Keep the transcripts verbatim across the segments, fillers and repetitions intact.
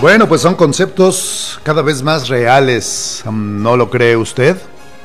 Bueno, pues son conceptos cada vez más reales, ¿no lo cree usted?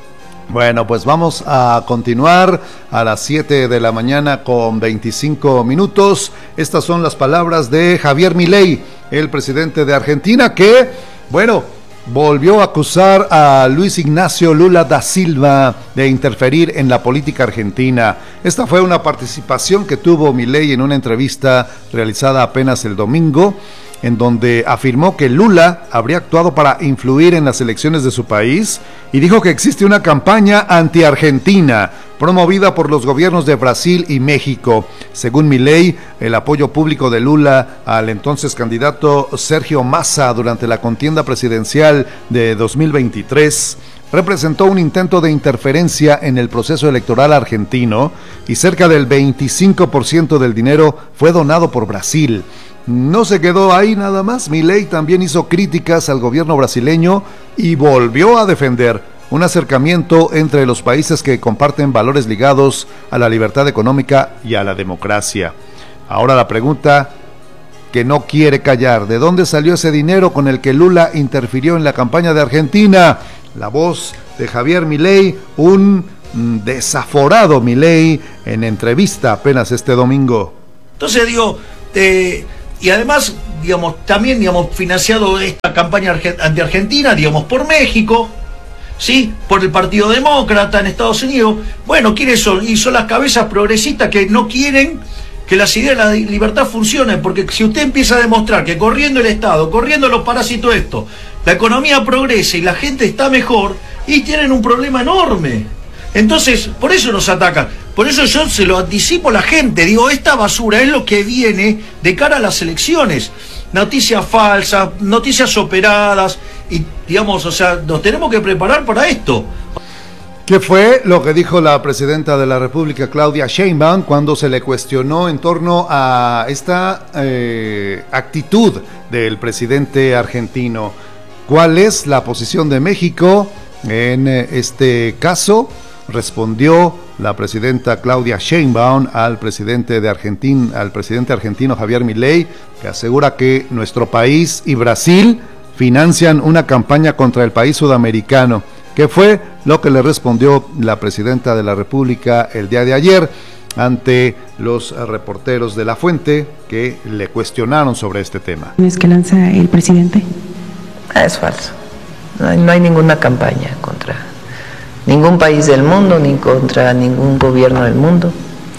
Bueno, pues vamos a continuar a las siete de la mañana con veinticinco minutos. Estas son las palabras de Javier Milei, el presidente de Argentina, que, bueno, volvió a acusar a Luis Ignacio Lula da Silva de interferir en la política argentina. Esta fue una participación que tuvo Milei en una entrevista realizada apenas el domingo, en donde afirmó que Lula habría actuado para influir en las elecciones de su país y dijo que existe una campaña anti-argentina promovida por los gobiernos de Brasil y México. Según Milei, el apoyo público de Lula al entonces candidato Sergio Massa durante la contienda presidencial de dos mil veintitrés representó un intento de interferencia en el proceso electoral argentino y cerca del veinticinco por ciento del dinero fue donado por Brasil. No se quedó ahí nada más. Milei también hizo críticas al gobierno brasileño y volvió a defender un acercamiento entre los países que comparten valores ligados a la libertad económica y a la democracia. Ahora la pregunta que no quiere callar: ¿de dónde salió ese dinero con el que Lula interfirió en la campaña de Argentina? La voz de Javier Milei, un desaforado Milei en entrevista apenas este domingo. Entonces digo, eh, y además, digamos, también, digamos, financiado esta campaña anti-argentina, digamos, por México, ¿sí? Por el Partido Demócrata en Estados Unidos. Bueno, ¿quiénes son? Y son las cabezas progresistas que no quieren que las ideas de la libertad funcionen, porque si usted empieza a demostrar que corriendo el Estado, corriendo los parásitos esto, la economía progresa y la gente está mejor, y tienen un problema enorme. Entonces, por eso nos atacan. Por eso yo se lo anticipo a la gente. Digo, esta basura es lo que viene de cara a las elecciones. Noticias falsas, noticias operadas, y digamos, o sea, nos tenemos que preparar para esto. ¿Qué fue lo que dijo la presidenta de la República, Claudia Sheinbaum, cuando se le cuestionó en torno a esta eh, actitud del presidente argentino? ¿Cuál es la posición de México en eh, este caso? Respondió la presidenta Claudia Sheinbaum al presidente de Argentina, al presidente argentino Javier Milei, que asegura que nuestro país y Brasil financian una campaña contra el país sudamericano. ¿Qué fue lo que le respondió la presidenta de la República el día de ayer ante los reporteros de La Fuente que le cuestionaron sobre este tema? ¿Es que lanza el presidente? Ah, es falso. No hay, no hay ninguna campaña contra ningún país del mundo, ni contra ningún gobierno del mundo,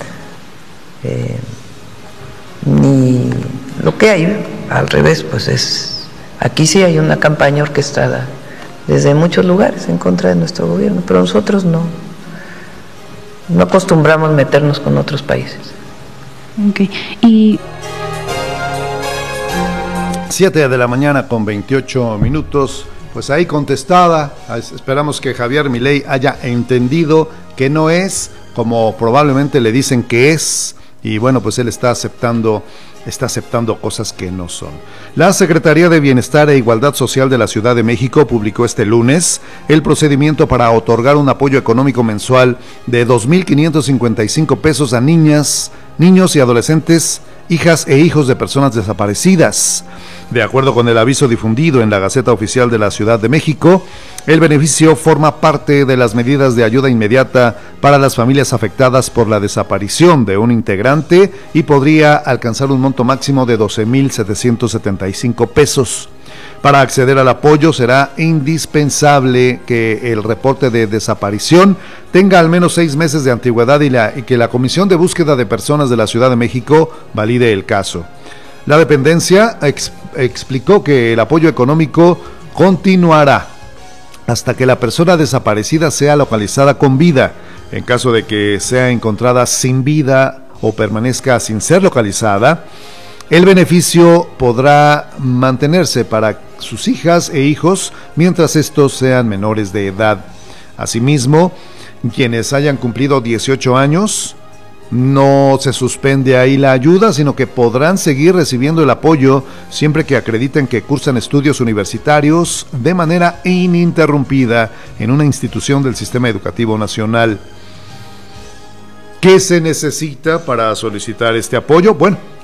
eh, ni lo que hay, al revés, pues es, aquí sí hay una campaña orquestada desde muchos lugares en contra de nuestro gobierno, pero nosotros no, no acostumbramos meternos con otros países. Ok, y... siete de la mañana con veintiocho minutos. Pues ahí contestada, esperamos que Javier Milei haya entendido que no es como probablemente le dicen que es, y bueno, pues él está aceptando, está aceptando cosas que no son. La Secretaría de Bienestar e Igualdad Social de la Ciudad de México publicó este lunes el procedimiento para otorgar un apoyo económico mensual de dos mil quinientos cincuenta y cinco pesos a niñas, niños y adolescentes, hijas e hijos de personas desaparecidas. De acuerdo con el aviso difundido en la Gaceta Oficial de la Ciudad de México, el beneficio forma parte de las medidas de ayuda inmediata para las familias afectadas por la desaparición de un integrante y podría alcanzar un monto máximo de doce mil setecientos setenta y cinco pesos. Para acceder al apoyo será indispensable que el reporte de desaparición tenga al menos seis meses de antigüedad y, la, y que la Comisión de Búsqueda de Personas de la Ciudad de México valide el caso. La dependencia ex, explicó que el apoyo económico continuará hasta que la persona desaparecida sea localizada con vida. En caso de que sea encontrada sin vida o permanezca sin ser localizada, el beneficio podrá mantenerse para sus hijas e hijos mientras estos sean menores de edad. Asimismo, quienes hayan cumplido dieciocho años, no se suspende ahí la ayuda, sino que podrán seguir recibiendo el apoyo siempre que acrediten que cursan estudios universitarios de manera ininterrumpida en una institución del Sistema Educativo Nacional. ¿Qué se necesita para solicitar este apoyo? Bueno,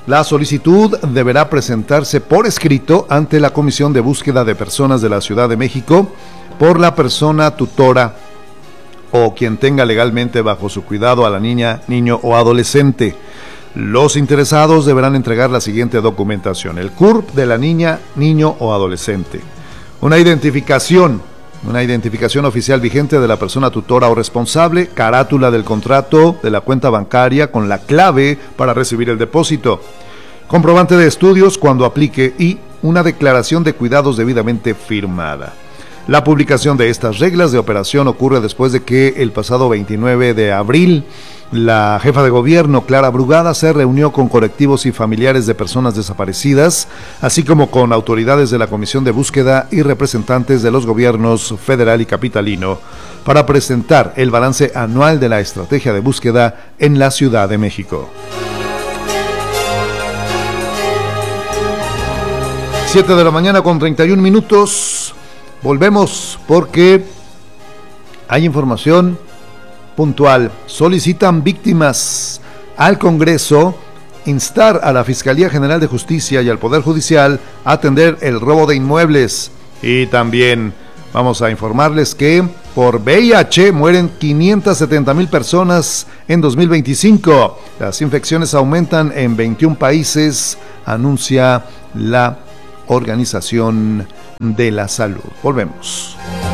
La solicitud deberá presentarse por escrito ante la Comisión de Búsqueda de Personas de la Ciudad de México por la persona tutora o quien tenga legalmente bajo su cuidado a la niña, niño o adolescente. Los interesados deberán entregar la siguiente documentación: el C U R P de la niña, niño o adolescente, una identificación, una identificación oficial vigente de la persona tutora o responsable, carátula del contrato de la cuenta bancaria con la clave para recibir el depósito, comprobante de estudios cuando aplique y una declaración de cuidados debidamente firmada. La publicación de estas reglas de operación ocurre después de que el pasado veintinueve de abril la jefa de gobierno, Clara Brugada, se reunió con colectivos y familiares de personas desaparecidas, así como con autoridades de la Comisión de Búsqueda y representantes de los gobiernos federal y capitalino, para presentar el balance anual de la estrategia de búsqueda en la Ciudad de México. siete de la mañana con treinta y un minutos. Volvemos porque hay información puntual. Solicitan víctimas al Congreso instar a la Fiscalía General de Justicia y al Poder Judicial a atender el robo de inmuebles. Y también vamos a informarles que por V I H mueren quinientas setenta mil personas en dos mil veinticinco. Las infecciones aumentan en veintiún países, anuncia la Organización de la Salud. Volvemos.